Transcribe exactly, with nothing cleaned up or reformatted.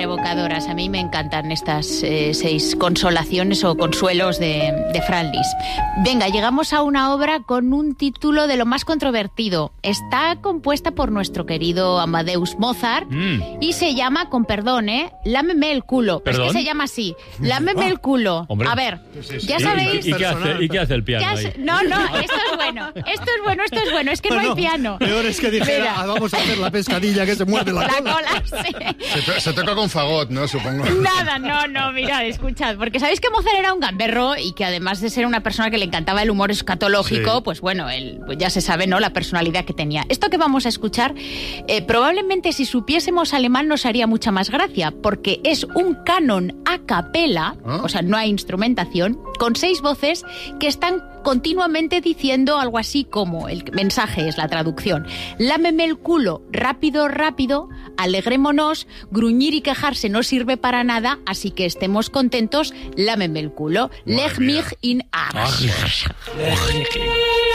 evocadoras. A mí me encantan estas eh, seis consolaciones o consuelos de, de Fran Lis. Venga, llegamos a una obra con un título de lo más controvertido. Está compuesta por nuestro querido Amadeus Mozart mm. y se llama, con perdón, ¿eh? Lámeme el culo. ¿Perdón? Es que se llama así. Lámeme el culo. Hombre. A ver, Sí, sí. ya ¿Y, sabéis... ¿Y, y, qué hace, ¿Y qué hace el piano hace... ahí? No, no, esto es bueno. Esto es bueno, esto es bueno. Es que no, no hay piano. Peor es que dijera, Mira. ah, vamos a hacer la pescadilla que se muerde la, La cola. cola, sí. Se, se toca con fagot, ¿no? Supongo. Nada, no, no, mirad, escuchad, porque sabéis que Mozart era un gamberro y que además de ser una persona que le encantaba el humor escatológico, Sí. pues bueno, él, pues ya se sabe, ¿no?, la personalidad que tenía. Esto que vamos a escuchar, eh, probablemente si supiésemos alemán nos haría mucha más gracia, porque es un canon a capela, ¿Ah? o sea, no hay instrumentación, con seis voces que están continuamente diciendo algo así como, el mensaje es la traducción: lámeme el culo, rápido, rápido, alegrémonos, gruñir y quejarse no sirve para nada, así que estemos contentos, lámeme el culo, leg mich in Arsch.